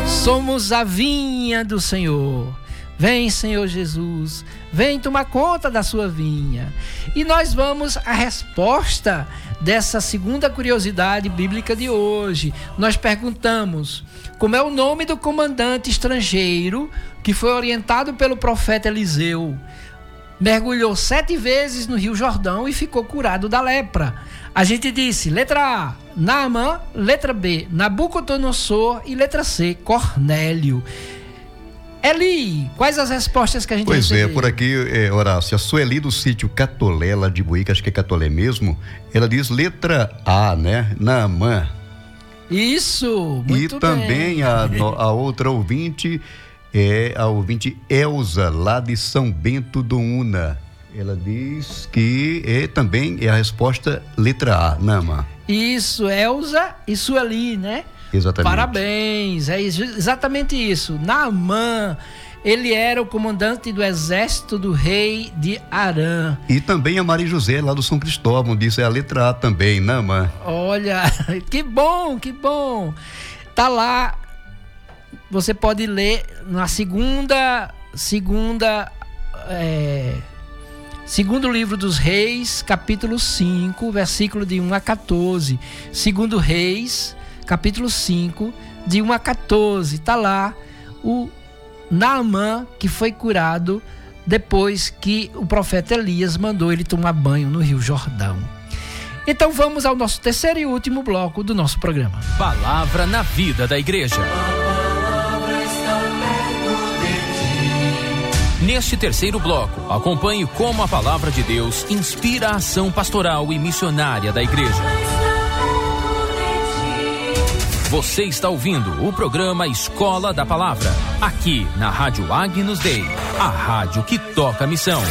Somos a vinha do Senhor. Vem, Senhor Jesus, vem tomar conta da sua vinha. E nós vamos à resposta dessa segunda curiosidade bíblica de hoje. Nós perguntamos: como é o nome do comandante estrangeiro que foi orientado pelo profeta Eliseu? Mergulhou 7 vezes no Rio Jordão e ficou curado da lepra. A gente disse: letra A, Naamã; letra B, Nabucodonosor; e letra C, Cornélio. Eli, quais as respostas que a gente recebeu? Pois é, por aqui, Horácio, a Sueli do sítio Catolé, lá de Buíca, acho que é Catolé mesmo, ela diz letra A, né? Naamã. Isso, muito bem. E também a outra ouvinte é a ouvinte Elza, lá de São Bento do Una. Ela diz que também é a resposta letra A, Naamã. Isso, Elza e Sueli, né? Exatamente. Parabéns, é exatamente isso. Naamã, ele era o comandante do exército do rei de Arã. E também a Maria José, lá do São Cristóvão, disse a letra A também, Naamã. Olha, que bom, que bom. Tá lá, você pode ler na segundo livro dos Reis, capítulo 5, versículo de 1 a 14. Segundo Reis, capítulo 5, de 1 a 14, está lá o Naamã, que foi curado depois que o profeta Elias mandou ele tomar banho no Rio Jordão. Então vamos ao nosso terceiro e último bloco do nosso programa. Palavra na vida da igreja. Neste terceiro bloco, acompanhe como a palavra de Deus inspira a ação pastoral e missionária da igreja. Você está ouvindo o programa Escola da Palavra, aqui na Rádio Agnus Dei, a rádio que toca a missão.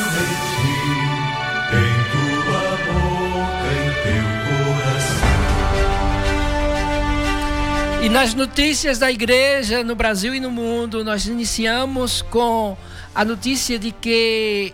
E nas notícias da igreja no Brasil e no mundo, nós iniciamos com a notícia de que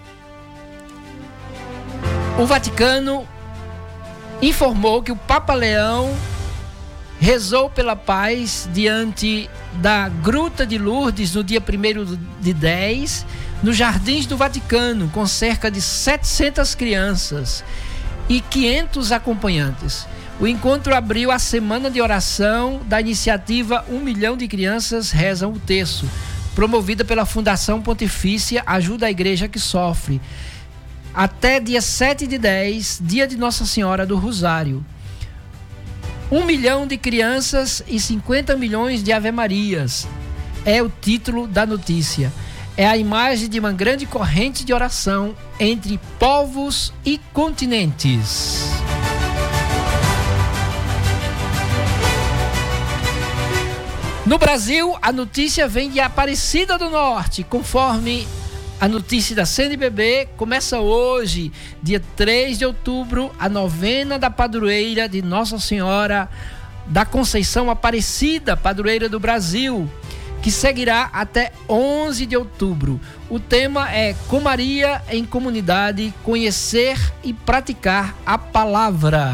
o Vaticano informou que o Papa Leão rezou pela paz diante da Gruta de Lourdes no dia 1º de 10, nos Jardins do Vaticano, com cerca de 700 crianças e 500 acompanhantes. O encontro abriu a semana de oração da iniciativa 1 milhão de crianças rezam o terço, promovida pela Fundação Pontifícia Ajuda a Igreja que Sofre, até dia 7 de 10, dia de Nossa Senhora do Rosário. 1 milhão de crianças e 50 milhões de Ave-Marias é o título da notícia. É a imagem de uma grande corrente de oração entre povos e continentes. No Brasil, a notícia vem de Aparecida do Norte, conforme a notícia da CNBB. Começa hoje, dia 3 de outubro, a novena da padroeira de Nossa Senhora da Conceição Aparecida, padroeira do Brasil, que seguirá até 11 de outubro. O tema é Com Maria em Comunidade, conhecer e praticar a palavra.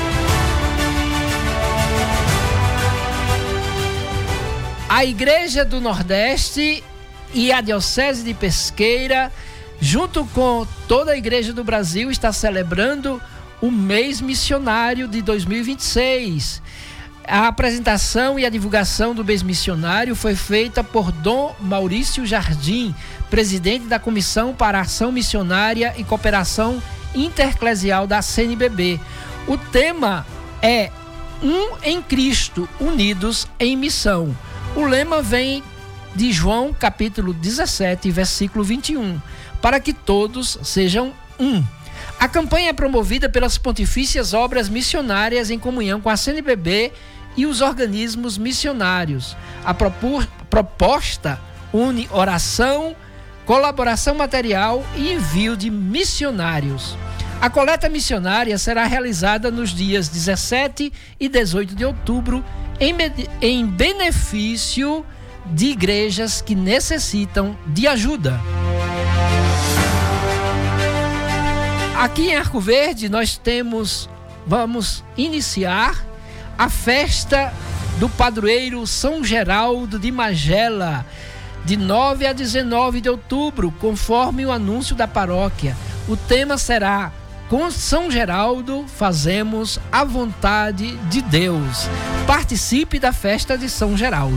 A Igreja do Nordeste e a Diocese de Pesqueira, junto com toda a Igreja do Brasil, está celebrando o mês missionário de 2026. A apresentação e a divulgação do mês missionário foi feita por Dom Maurício Jardim, presidente da Comissão para a Ação Missionária e Cooperação Intereclesial da CNBB. O tema é Um em Cristo, unidos em missão. O lema vem de João, capítulo 17, versículo 21, para que todos sejam um. A campanha é promovida pelas Pontifícias Obras Missionárias em comunhão com a CNBB e os organismos missionários. A proposta une oração, colaboração material e envio de missionários. A coleta missionária será realizada nos dias 17 e 18 de outubro em benefício de igrejas que necessitam de ajuda. Aqui em Arco Verde nós vamos iniciar a festa do padroeiro São Geraldo de Magela, de 9 a 19 de outubro, conforme o anúncio da paróquia. O tema será: com São Geraldo fazemos a vontade de Deus. Participe da festa de São Geraldo.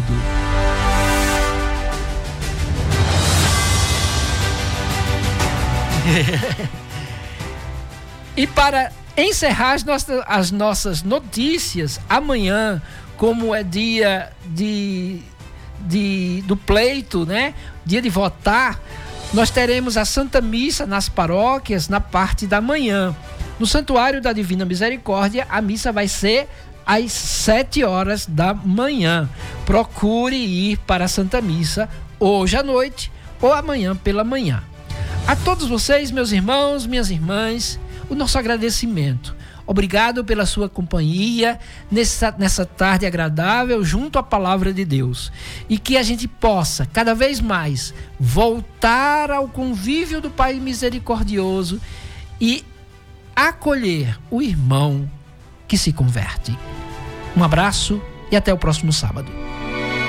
E para encerrar as nossas notícias, amanhã, como é dia do pleito, né? Dia de votar, nós teremos a Santa Missa nas paróquias na parte da manhã. No Santuário da Divina Misericórdia, a missa vai ser às 7 horas da manhã. Procure ir para a Santa Missa hoje à noite ou amanhã pela manhã. A todos vocês, meus irmãos, minhas irmãs, o nosso agradecimento. Obrigado pela sua companhia nessa tarde agradável junto à Palavra de Deus. E que a gente possa, cada vez mais, voltar ao convívio do Pai misericordioso e acolher o irmão que se converte. Um abraço e até o próximo sábado.